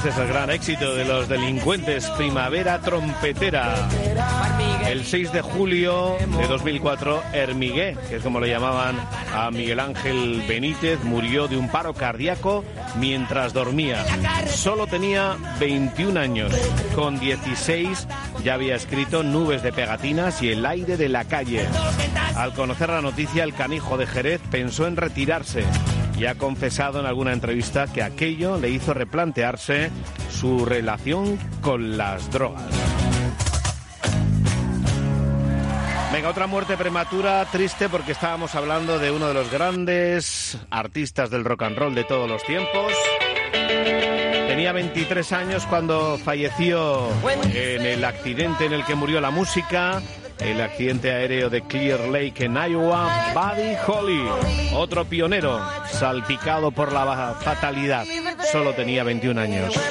Este es el gran éxito de Los Delincuentes, Primavera Trompetera. El 6 de julio de 2004, Hermigué, que es como le llamaban a Miguel Ángel Benítez, murió de un paro cardíaco mientras dormía. Solo tenía 21 años. Con 16 ya había escrito Nubes de pegatinas y El aire de la calle. Al conocer la noticia, el canijo de Jerez pensó en retirarse y ha confesado en alguna entrevista que aquello le hizo replantearse su relación con las drogas. Venga, otra muerte prematura, triste, porque estábamos hablando de uno de los grandes artistas del rock and roll de todos los tiempos. Tenía 23 años cuando falleció en el accidente en el que murió la música, el accidente aéreo de Clear Lake en Iowa. Buddy Holly, otro pionero salpicado por la fatalidad. Solo tenía 21 años.